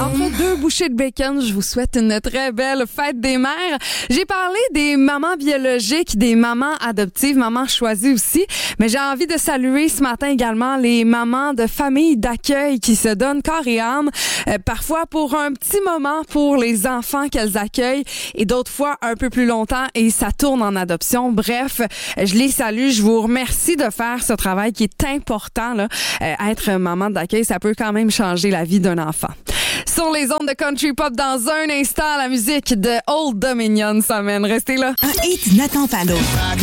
Entre deux bouchées de bacon, je vous souhaite une très belle fête des mères. J'ai parlé des mamans biologiques, des mamans adoptives, mamans choisies aussi, mais j'ai envie de saluer ce matin également les mamans de familles d'accueil qui se donnent corps et âme, parfois pour un petit moment pour les enfants qu'elles accueillent et d'autres fois un peu plus longtemps et ça tourne en adoption. Bref, je les salue, je vous remercie de faire ce travail qui est important là. Être maman d'accueil, ça peut quand même changer la vie d'un enfant. Sur les ondes de Country Pop, dans un instant, la musique de Old Dominion s'amène. Restez là. Un hit n'attend pas l'autre.